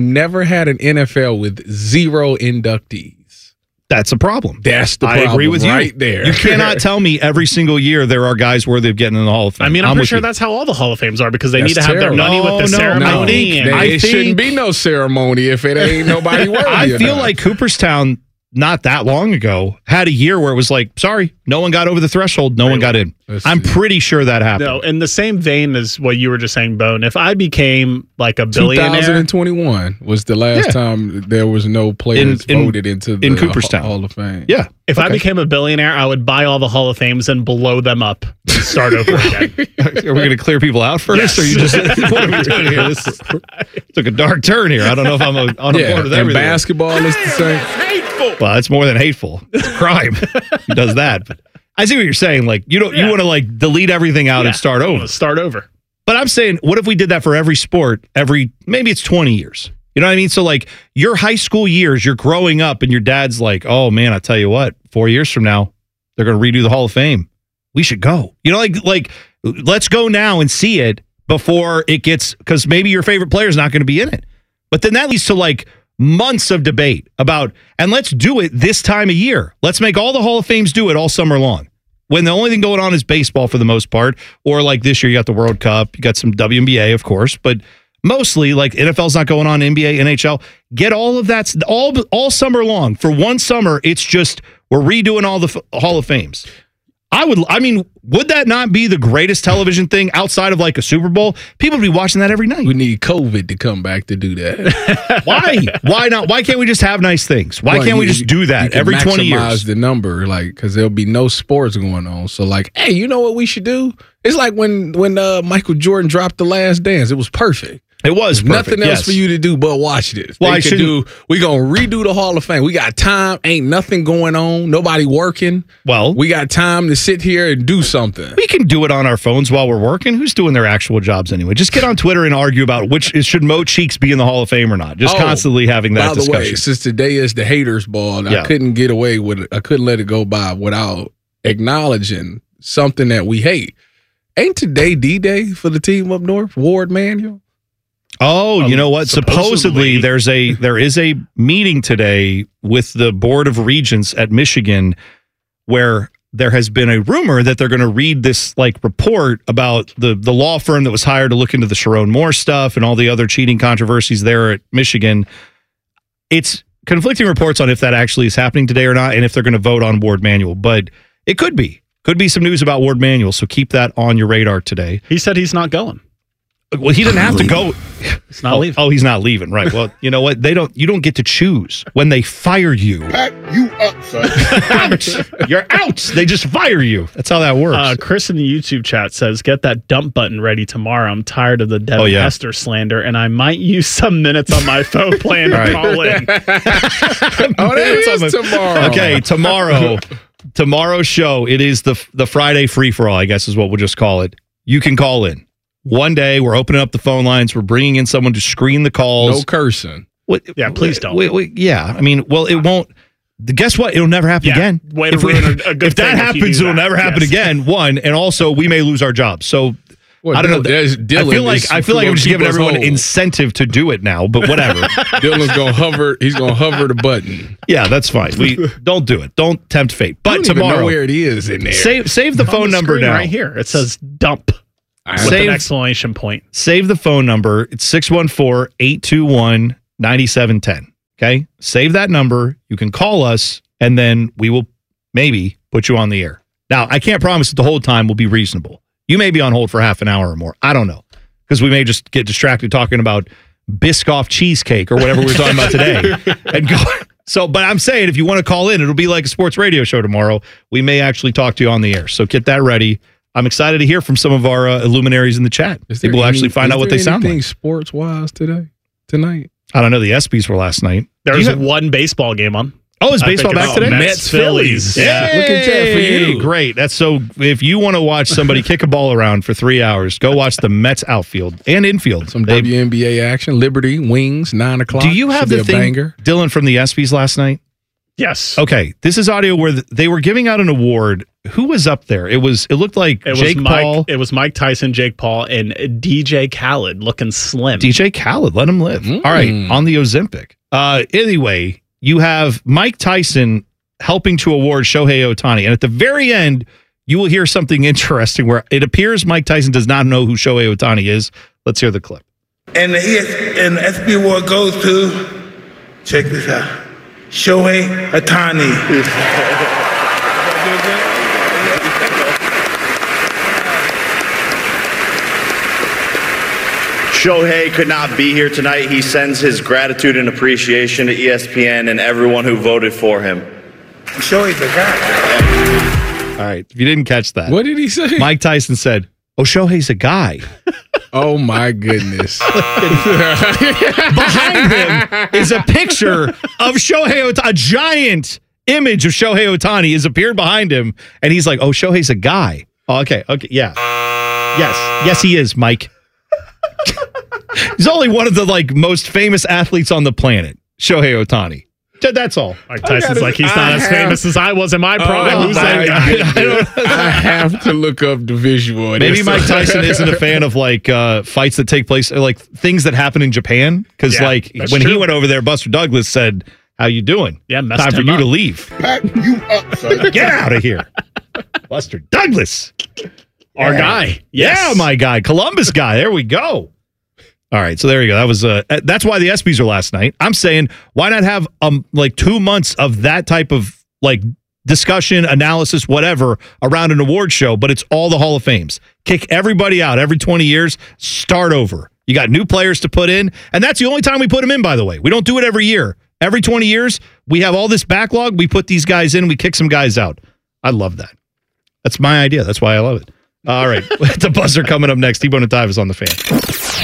NFL with 0 inductees. That's a problem. That's the problem. I agree with you. Right there. You cannot tell me every single year there are guys worthy of getting in the Hall of Fame. I'm pretty sure that's how all the Hall of Fames are, because they need to have their money with the ceremony. It shouldn't be no ceremony if it ain't nobody worthy. I feel like Cooperstown, not that long ago, had a year where it was like, sorry, no one got over the threshold, no one got in. I'm pretty sure that happened. No, in the same vein as what you were just saying, Bone, if I became like a billionaire. 2021 was the last time there was no players voted into the Cooperstown Hall of Fame. Yeah. If I became a billionaire, I would buy all the Hall of Fames and blow them up and start over again. Are we going to clear people out first? Yes. Or you just, what are we doing here? This took a dark turn here. I don't know if I'm on board with everything. And basketball is the same. Well, it's more than hateful. It's a crime. He does that. But I see what you're saying. Like, you want to like delete everything out and start over. Start over. But I'm saying, what if we did that for every sport? Maybe it's 20 years. You know what I mean? So like your high school years, you're growing up, and your dad's like, "Oh man, I tell you what, 4 years from now, they're going to redo the Hall of Fame. We should go." You know, like let's go now and see it before it gets, because maybe your favorite player is not going to be in it. But then that leads to like months of debate about, and let's do it this time of year. Let's make all the Hall of Fames do it all summer long, when the only thing going on is baseball for the most part. Or like this year, you got the World Cup, you got some WNBA, of course, but mostly like NFL's not going on, NBA, NHL. Get all of that all summer long. For one summer, it's just we're redoing all the Hall of Fames. Would that not be the greatest television thing outside of like a Super Bowl? People would be watching that every night. We need COVID to come back to do that. Why? Why not? Why can't we just have nice things? Why can't we just do that every 20 years? Maximize the number, like, because there'll be no sports going on. So, like, hey, you know what we should do? It's like when Michael Jordan dropped The Last Dance. It was perfect. It was perfect, nothing else for you to do but watch this. Well, we gonna redo the Hall of Fame. We got time. Ain't nothing going on. Nobody working. Well, we got time to sit here and do something. We can do it on our phones while we're working. Who's doing their actual jobs anyway? Just get on Twitter and argue about should Mo Cheeks be in the Hall of Fame or not. Just constantly having that discussion. By the way, since today is the haters ball, I couldn't get away with it. I couldn't let it go by without acknowledging something that we hate. Ain't today D-Day for the team up north, Ward Manuel? Oh, you know what? Supposedly there is a meeting today with the Board of Regents at Michigan where there has been a rumor that they're going to read this like report about the law firm that was hired to look into the Sharon Moore stuff and all the other cheating controversies there at Michigan. It's conflicting reports on if that actually is happening today or not, and if they're going to vote on Ward Manuel, but it could be some news about Ward Manuel. So keep that on your radar today. He said he's not going. Well, he didn't have to go. He's not leaving. Oh, he's not leaving. Right. Well, you know what? You don't get to choose when they fire you. Pack you up, son. Out. You're out. They just fire you. That's how that works. Chris in the YouTube chat says, get that dump button ready tomorrow. I'm tired of the Devin Hester slander, and I might use some minutes on my phone plan to call in. That is tomorrow. Okay, tomorrow's show, it is the Friday free-for-all, I guess is what we'll just call it. You can call in. One day, we're opening up the phone lines. We're bringing in someone to screen the calls. No cursing. Yeah, please don't. It won't. Guess what? It'll never happen again. Way to ruin a good if that happens, it'll never happen again. One, and also we may lose our jobs. So I don't know. I feel like I'm just giving everyone incentive to do it now. But whatever. Dylan's gonna hover. He's gonna hover the button. Yeah, that's fine. We don't do it. Don't tempt fate. But I don't tomorrow, even know where it is in there. Save the phone number now. Right here, it says dump. With an exclamation point. Save the phone number. It's 614-821-9710. Okay? Save that number. You can call us, and then we will maybe put you on the air. Now, I can't promise that the whole time will be reasonable. You may be on hold for half an hour or more. I don't know. Because we may just get distracted talking about Biscoff cheesecake or whatever we were talking about today. And go. So, but I'm saying if you want to call in, it'll be like a sports radio show tomorrow. We may actually talk to you on the air. So get that ready. I'm excited to hear from some of our luminaries in the chat. People will actually find out what they sound like. Sports-wise tonight? I don't know. The ESPYs were last night. There's one baseball game on. Oh, is baseball back today? Mets Phillies. Yeah. Look at that for you. Great. That's so. If you want to watch somebody kick a ball around for 3 hours, go watch the Mets outfield and infield. Some WNBA action. Liberty Wings 9 o'clock. Do you have the thing, banger. Dylan, from the ESPYs last night? Yes. Okay. This is audio where they were giving out an award. Who was up there? It looked like Jake Paul. It was Mike Tyson, Jake Paul, and DJ Khaled looking slim. DJ Khaled, let him live. All right, on the Ozempic. Anyway, you have Mike Tyson helping to award Shohei Ohtani. And at the very end, you will hear something interesting where it appears Mike Tyson does not know who Shohei Ohtani is. Let's hear the clip. And the ESPY award goes to, check this out, Shohei Ohtani. Shohei could not be here tonight. He sends his gratitude and appreciation to ESPN and everyone who voted for him. Shohei's the guy. All right. If you didn't catch that. What did he say? Mike Tyson said, "Oh, Shohei's a guy." Oh, my goodness. Behind him is a picture of Shohei Ohtani. A giant image of Shohei Ohtani has appeared behind him. And he's like, "Oh, Shohei's a guy." Oh, okay. Yeah. Yes, he is, Mike. He's only one of the most famous athletes on the planet, Shohei Ohtani. That's all. Mike Tyson's like, he's not as famous as I was in my prime. I have to look up the visual. Maybe Mike Tyson isn't a fan of fights that take place, like things that happen in Japan. Because when he went over there, Buster Douglas said, "How you doing? Yeah, time for you to leave. Pack you up, son. Get out of here." Buster Douglas, our guy. Yes. Yeah, my guy, Columbus guy. There we go. All right, so there you go. That was that's why the ESPYs are last night. I'm saying, why not have 2 months of that type of discussion, analysis, whatever around an award show, but it's all the Hall of Fames. Kick everybody out every 20 years, start over. You got new players to put in, and that's the only time we put them in, by the way. We don't do it every year. Every 20 years, we have all this backlog, we put these guys in, we kick some guys out. I love that. That's my idea. That's why I love it. All right, the buzzer coming up next. T-Bone and Tyvis is on the Fan.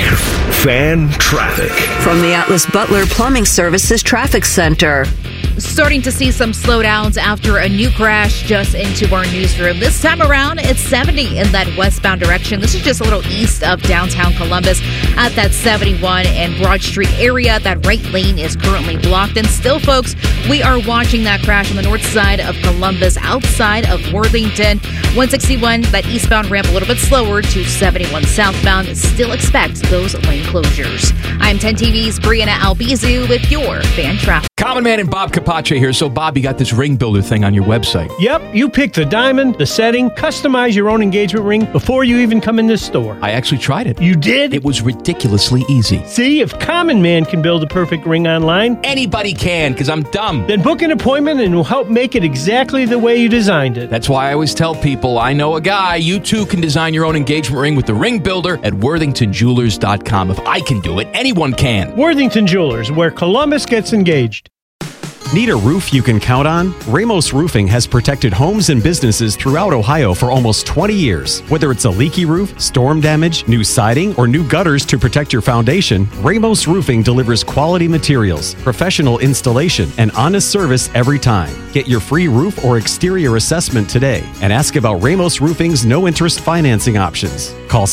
Fan traffic. From the Atlas Butler Plumbing Services Traffic Center. Starting to see some slowdowns after a new crash just into our newsroom. This time around, it's 70 in that westbound direction. This is just a little east of downtown Columbus at that 71 and Broad Street area. That right lane is currently blocked. And still, folks, we are watching that crash on the north side of Columbus outside of Worthington. 161, that eastbound ramp a little bit slower to 71 southbound. Still expect those lane closures. I'm 10 TV's Brianna Albizu with your Fan Traffic. Common Man and Bob Capace here. So, Bob, you got this ring builder thing on your website. Yep, you pick the diamond, the setting, customize your own engagement ring before you even come in this store. I actually tried it. You did? It was ridiculously easy. See, if Common Man can build a perfect ring online, anybody can, because I'm dumb. Then book an appointment and we'll help make it exactly the way you designed it. That's why I always tell people, I know a guy. You too can design your own engagement ring with the ring builder at worthingtonjewelers.com. If I can do it, anyone can. Worthington Jewelers, where Columbus gets engaged. Need a roof you can count on? Ramos Roofing has protected homes and businesses throughout Ohio for almost 20 years. Whether it's a leaky roof, storm damage, new siding, or new gutters to protect your foundation, Ramos Roofing delivers quality materials, professional installation, and honest service every time. Get your free roof or exterior assessment today and ask about Ramos Roofing's no-interest financing options. Call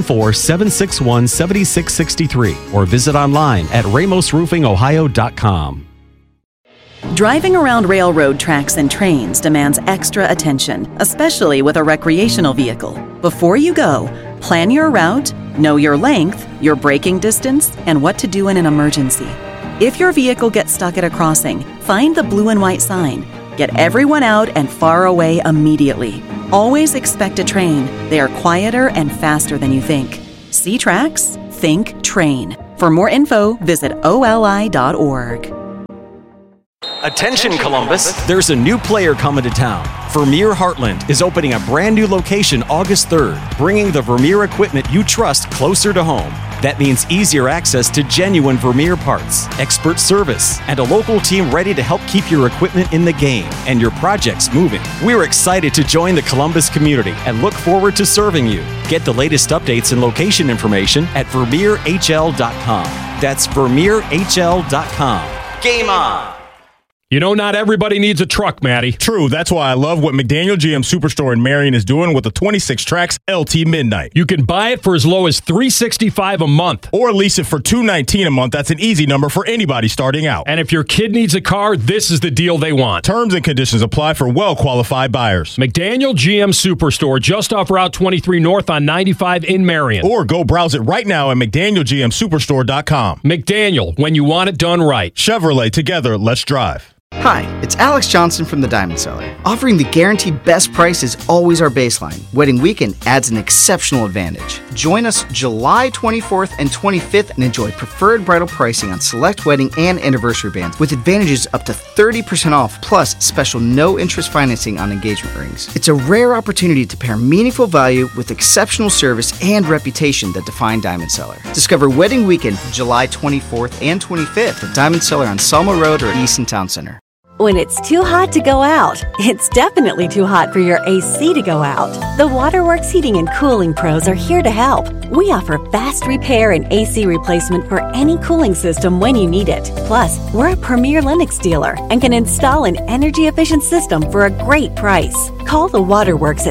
614-761-7663 or visit online at ramosroofingohio.com. Driving around railroad tracks and trains demands extra attention, especially with a recreational vehicle. Before you go, plan your route, know your length, your braking distance, and what to do in an emergency. If your vehicle gets stuck at a crossing, find the blue and white sign. Get everyone out and far away immediately. Always expect a train. They are quieter and faster than you think. See tracks? Think train. For more info, visit oli.org. Attention Columbus, there's a new player coming to town. Vermeer Heartland is opening a brand new location August 3rd, bringing the Vermeer equipment you trust closer to home. That means easier access to genuine Vermeer parts, expert service, and a local team ready to help keep your equipment in the game and your projects moving. We're excited to join the Columbus community and look forward to serving you. Get the latest updates and location information at VermeerHL.com. That's VermeerHL.com. Game on! You know, not everybody needs a truck, Matty. True. That's why I love what McDaniel GM Superstore in Marion is doing with the 26 tracks LT Midnight. You can buy it for as low as $365 a month. Or lease it for $219 a month. That's an easy number for anybody starting out. And if your kid needs a car, this is the deal they want. Terms and conditions apply for well-qualified buyers. McDaniel GM Superstore, just off Route 23 North on 95 in Marion. Or go browse it right now at McDanielGMSuperstore.com. McDaniel, when you want it done right. Chevrolet, together, let's drive. Hi, it's Alex Johnson from the Diamond Cellar. Offering the guaranteed best price is always our baseline. Wedding weekend adds an exceptional advantage. Join us July 24th and 25th and enjoy preferred bridal pricing on select wedding and anniversary bands with advantages up to 30% off plus special no-interest financing on engagement rings. It's a rare opportunity to pair meaningful value with exceptional service and reputation that define Diamond Cellar. Discover Wedding Weekend July 24th and 25th at Diamond Cellar on Selma Road or Easton Town Center. When it's too hot to go out, it's definitely too hot for your AC to go out. The Waterworks Heating and Cooling Pros are here to help. We offer fast repair and AC replacement for any cooling system when you need it. Plus, we're a premier Lennox dealer and can install an energy-efficient system for a great price. Call the Waterworks at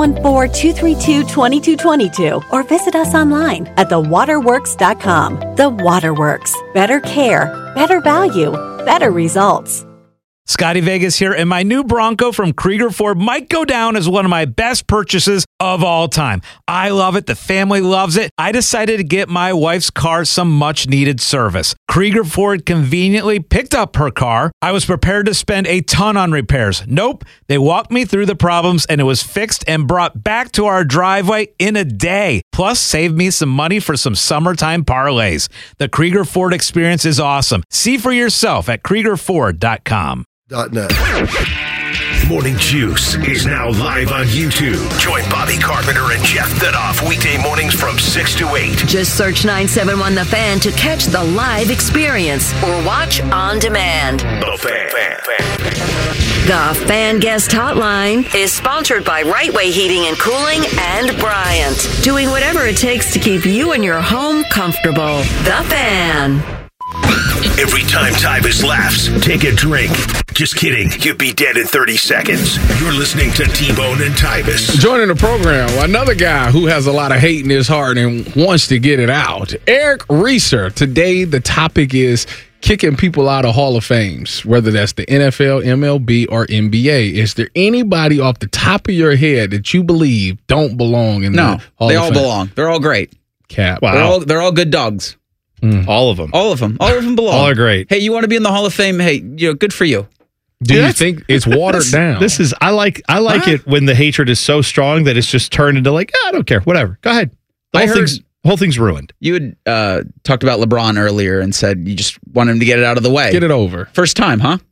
614-232-2222 or visit us online at thewaterworks.com. The Waterworks. Better care, better value, better results. Scotty Vegas here, and my new Bronco from Krieger Ford might go down as one of my best purchases of all time. I love it. The family loves it. I decided to get my wife's car some much-needed service. Krieger Ford conveniently picked up her car. I was prepared to spend a ton on repairs. Nope. They walked me through the problems, and it was fixed and brought back to our driveway in a day. Plus, saved me some money for some summertime parlays. The Krieger Ford experience is awesome. See for yourself at KriegerFord.com. Morning Juice is now live on YouTube. Join Bobby Carpenter and Jeff Thunoff weekday mornings from 6 to 8. Just search 971 The Fan to catch the live experience or watch on demand. The Fan. The Fan Guest Hotline is sponsored by Right Way Heating and Cooling and Bryant, doing whatever it takes to keep you and your home comfortable. The Fan. Every time Tybus laughs, take a drink. Just kidding. You'd be dead in 30 seconds. You're listening to T-Bone and Tybus. Joining the program, another guy who has a lot of hate in his heart and wants to get it out. Eric Reeser. Today, the topic is kicking people out of Hall of Fames, whether that's the NFL, MLB, or NBA. Is there anybody off the top of your head that you believe don't belong in the Hall of Fame? They all belong. They're all great. Cap. Wow. They're all good dogs. All of them. All of them belong. All are great. Hey, you want to be in the Hall of Fame? Hey, good for you. Do you think it's watered down? I like it when the hatred is so strong that it's just turned into like, I don't care, whatever. Go ahead. The whole thing's ruined. You had talked about LeBron earlier and said you just want him to get it out of the way. Get it over. First time, huh?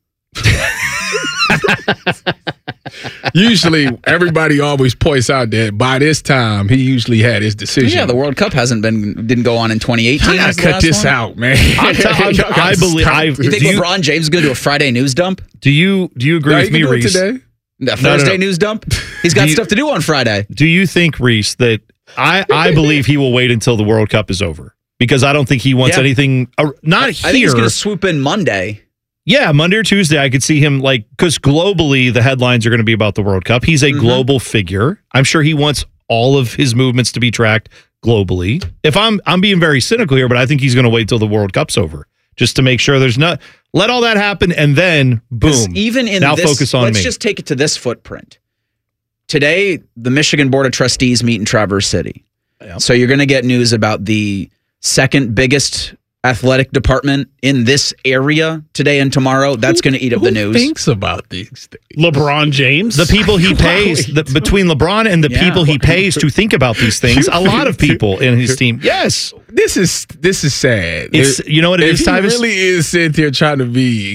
Usually, everybody always points out that by this time, he usually had his decision. Yeah, the World Cup didn't go on in 2018. I gotta cut this out, man. I believe. You think LeBron James is going to do a Friday news dump? Do you agree with me, Reese? Today? The Thursday news dump? He's got stuff to do on Friday. Do you think, Reese, that I believe he will wait until the World Cup is over? Because I don't think he wants anything. Not here. I think he's going to swoop in Monday. Yeah, Monday or Tuesday, I could see him because globally the headlines are going to be about the World Cup. He's a global figure. I'm sure he wants all of his movements to be tracked globally. If I'm being very cynical here, but I think he's going to wait till the World Cup's over just to make sure there's not. Let all that happen and then boom. Even in now this, focus on let's me. just take it to this footprint. Today, the Michigan Board of Trustees meet in Traverse City. Yep. So you're going to get news about the second biggest athletic department in this area today and tomorrow. That's going to eat up the news. Who thinks about these things? LeBron James? The people he pays, between LeBron and the people he pays to think about these things, a lot of people in his team. Yes. This is sad. You know what it is, He Tybus? really is sitting here trying to be